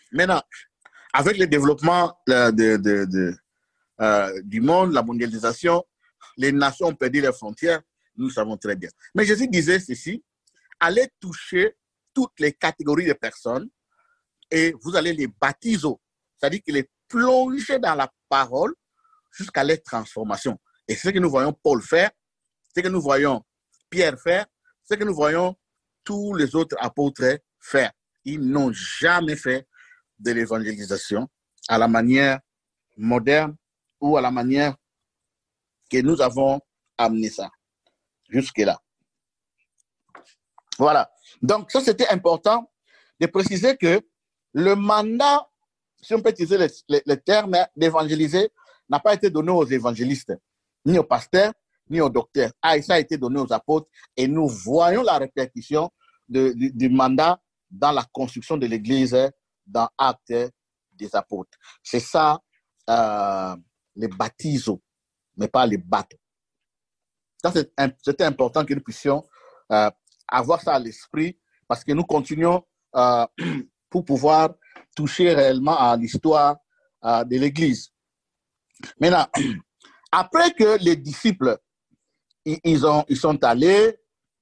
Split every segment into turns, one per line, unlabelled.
Maintenant, avec le développement du monde, la mondialisation, les nations ont perdu leurs frontières, nous le savons très bien. Mais Jésus disait ceci, allez toucher toutes les catégories de personnes et vous allez les baptiser, c'est-à-dire qu'ils les plonger dans la parole jusqu'à leur transformation. Et c'est ce que nous voyons Paul faire, c'est ce que nous voyons Pierre faire, c'est ce que nous voyons tous les autres apôtres faire. Ils n'ont jamais fait de l'évangélisation à la manière moderne ou à la manière que nous avons amené ça jusque-là. Voilà. Donc, ça, c'était important de préciser que le mandat, si on peut utiliser les termes d'évangéliser, n'a pas été donné aux évangélistes, ni aux pasteurs, ni aux docteurs. Ça a été donné aux apôtres et nous voyons la répercussion du mandat dans la construction de l'Église dans Actes des apôtres. C'est ça, les baptisos, mais pas les bateaux. C'était important que nous puissions avoir ça à l'esprit parce que nous continuons pour pouvoir toucher réellement à l'histoire de l'Église. Maintenant, après que les disciples, ils sont allés,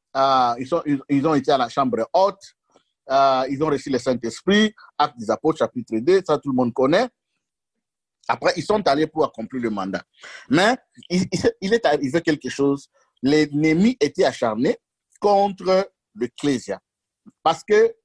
ils ont été à la chambre haute, ils ont reçu le Saint-Esprit, Actes des Apôtres, chapitre 2, ça tout le monde connaît. Après, ils sont allés pour accomplir le mandat. Mais il est arrivé quelque chose. L'ennemi était acharné contre l'Ecclésia. Parce que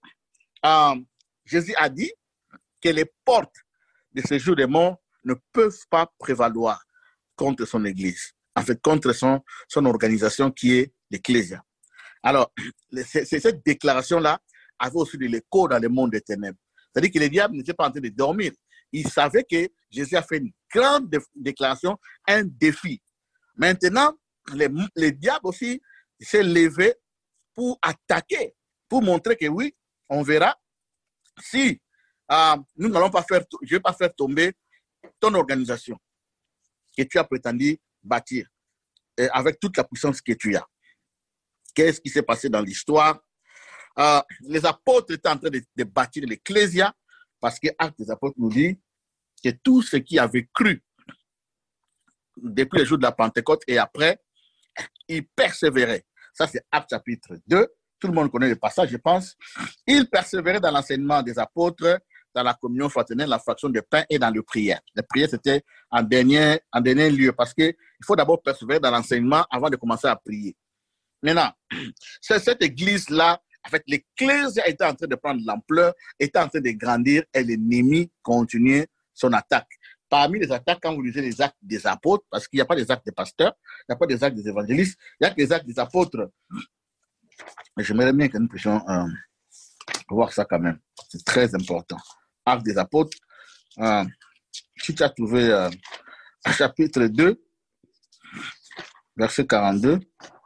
Jésus a dit que les portes de ce jour des morts ne peuvent pas prévaloir contre son Église. En fait, contre son organisation qui est l'Ecclésia. Alors, cette déclaration-là avait aussi de l'écho dans le monde des ténèbres. C'est-à-dire que le diable n'était pas en train de dormir. Il savait que Jésus a fait une grande déclaration, un défi. Maintenant, le diable aussi s'est levé pour attaquer, pour montrer que oui, on verra si nous n'allons pas faire, je ne vais pas faire tomber ton organisation que tu as prétendu bâtir avec toute la puissance que tu as. Qu'est-ce qui s'est passé dans l'histoire? Les apôtres étaient en train de bâtir l'Ecclésia parce que Actes des Apôtres nous dit que tous ceux qui avaient cru depuis le jour de la Pentecôte et après, ils persévéraient. Ça, c'est Actes chapitre 2. Tout le monde connaît le passage, je pense. Ils persévéraient dans l'enseignement des apôtres, dans la communion fraternelle, la fraction de pain et dans les prières. Les prières, c'était en dernier lieu parce qu'il faut d'abord persévérer dans l'enseignement avant de commencer à prier. Maintenant, cette église-là, en fait, l'Église était en train de prendre l'ampleur, était en train de grandir et l'ennemi continuait son attaque. Parmi les attaques, quand vous lisez les actes des apôtres, parce qu'il n'y a pas des actes des pasteurs, il n'y a pas des actes des évangélistes, il n'y a que les actes des apôtres. J'aimerais bien que nous puissions voir ça quand même. C'est très important. Actes des apôtres. Si tu as trouvé chapitre 2, verset 42.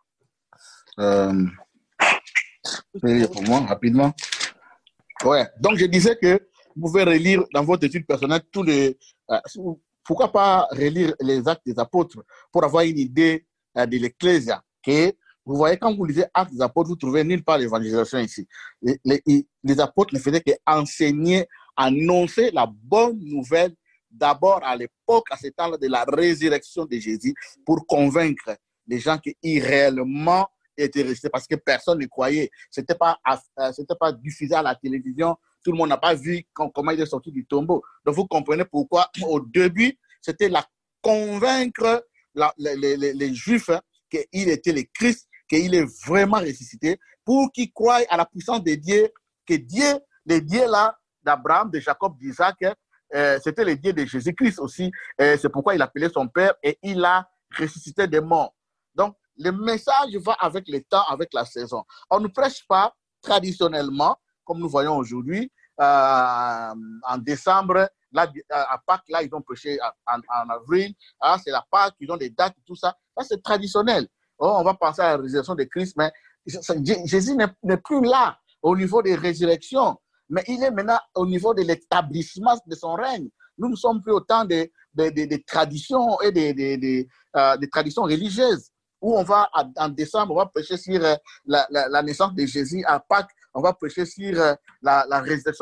Pour moi, rapidement. Ouais. Donc, je disais que vous pouvez relire dans votre étude personnelle tous les... pourquoi pas relire les actes des apôtres pour avoir une idée de l'Ecclésia. Okay? Vous voyez, quand vous lisez Actes des apôtres, vous trouvez nulle part l'évangélisation ici. Les apôtres ne faisaient qu'enseigner, annoncer la bonne nouvelle d'abord à l'époque, à ce temps-là, de la résurrection de Jésus pour convaincre les gens qui irréellement étaient restés parce que personne ne croyait. C'était pas diffusé à la télévision. Tout le monde n'a pas vu comment il est sorti du tombeau. Donc, vous comprenez pourquoi, au début, c'était la convaincre les Juifs qu'il était le Christ, qu'il est vraiment ressuscité, pour qu'ils croient à la puissance de Dieu, que Dieu, le Dieu là, d'Abraham, de Jacob, d'Isaac, c'était le Dieu de Jésus-Christ aussi. C'est pourquoi il appelait son Père et il a ressuscité des morts. Donc, le message va avec le temps, avec la saison. On ne prêche pas traditionnellement, comme nous voyons aujourd'hui, en décembre, là, à Pâques, là, ils ont prêché en avril, c'est la Pâques, ils ont des dates, tout ça. Ça, c'est traditionnel. Oh, on va penser à la résurrection de Christ, mais Jésus n'est plus là au niveau des résurrections, mais il est maintenant au niveau de l'établissement de son règne. Nous ne sommes plus au temps des traditions et des traditions religieuses, où on va, en décembre, on va prêcher sur la naissance de Jésus, à Pâques, on va prêcher sur la résurrection